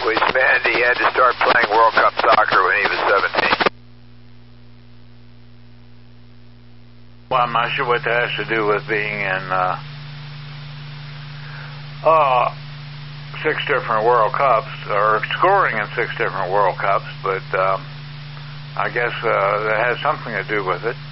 was meant he had to start playing World Cup soccer when he was 17. Well, I'm not sure what that has to do with being in 6 different World Cups, or scoring in 6 different World Cups, but I guess that has something to do with it.